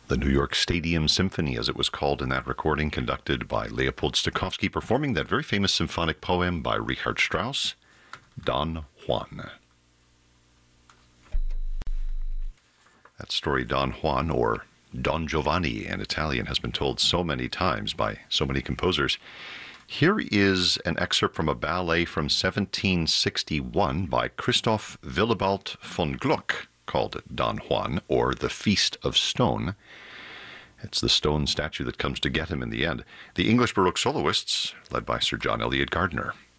The New York Stadium Symphony, as it was called in that recording, conducted by Leopold Stokowski, performing that very famous symphonic poem by Richard Strauss, Don Juan. That story, Don Juan, or Don Giovanni in Italian, has been told so many times by so many composers. Here is an excerpt from a ballet from 1761 by Christoph Willibald von Gluck, called Don Juan, or The Feast of Stone. It's the stone statue that comes to get him in the end. The English Baroque soloists, led by Sir John Eliot Gardiner.